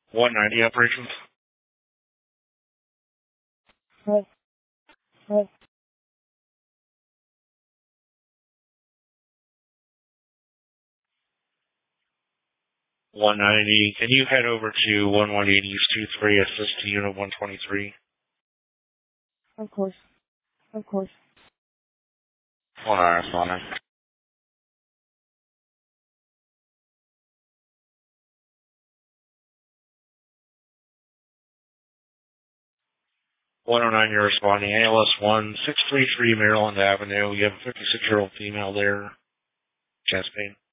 190 operations. Huh. Huh. 190. Can you head over to 118 East 23, assist to unit 123? Of course. Of course. 109. 109, you're responding. ALS 1633 Maryland Avenue. You have a 56-year-old female there. Chest pain.